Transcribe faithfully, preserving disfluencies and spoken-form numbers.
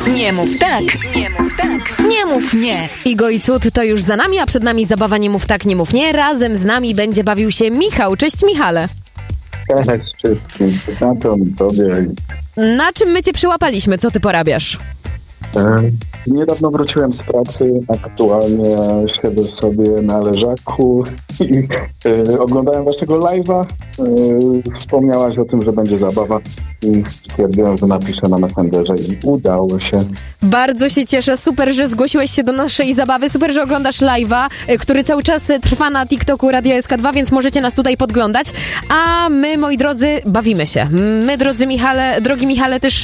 Nie mów tak, nie mów tak, nie mów nie. Igo i Cud to już za nami, a przed nami zabawa Nie mów tak, nie mów nie. Razem z nami będzie bawił się Michał. Cześć, Michale. Cześć wszystkim, słuchaczom, tobie. Na czym my cię przyłapaliśmy? Co ty porabiasz? E, niedawno wróciłem z pracy, aktualnie siedzę sobie na leżaku i e, oglądałem waszego live'a. E, wspomniałaś o tym, że będzie zabawa i stwierdziłem, że napiszę na Messengerze i udało się. Bardzo się cieszę, super, że zgłosiłeś się do naszej zabawy, super, że oglądasz live'a, y, który cały czas y, trwa na TikToku Radia S K dwa, więc możecie nas tutaj podglądać. A my, moi drodzy, bawimy się. My, drodzy Michale, drogi Michale, też